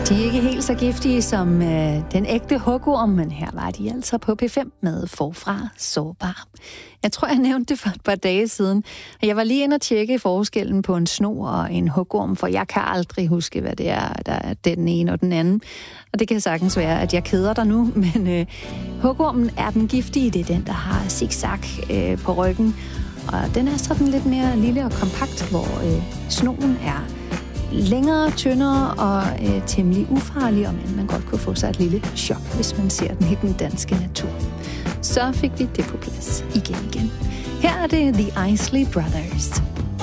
De er ikke helt så giftige som den ægte hugorm, men her var de altså på P5 med Forfra Sårbar. Jeg tror, jeg nævnte det for et par dage siden, og jeg var lige inde og tjekke forskellen på en sno og en hugorm, for jeg kan aldrig huske, hvad det er, der er den ene og den anden. Og det kan sagtens være, at jeg keder dig nu, men hugormen er den giftige, det er den, der har zigzag på ryggen, og den er sådan lidt mere lille og kompakt, hvor snoen er længere, tyndere og temmelig ufarlig, og man godt kunne få sig et lille chok, hvis man ser den i den danske natur. Så fik vi det på plads igen. Her er det The Isley Brothers.